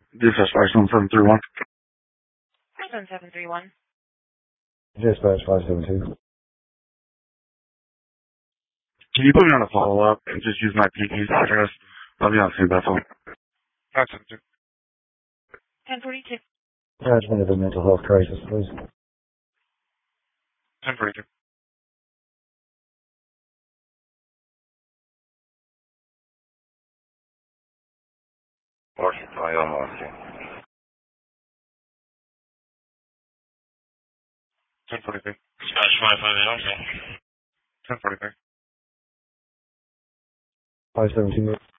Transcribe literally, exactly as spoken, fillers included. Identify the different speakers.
Speaker 1: Dispatch five seven seven three one.
Speaker 2: five seven seven three one.
Speaker 3: Dispatch five seven two.
Speaker 1: Can you put me on a follow-up and just use my P T's address? I'll be on Saint Bethel.
Speaker 4: five seven two.
Speaker 2: ten forty-two.
Speaker 3: Management of a mental health crisis, please.
Speaker 4: ten forty-two.
Speaker 5: Washington, Washington.
Speaker 4: ten forty-three.
Speaker 5: Dispatch five five eight, okay.
Speaker 4: ten forty-three.
Speaker 3: five seven two.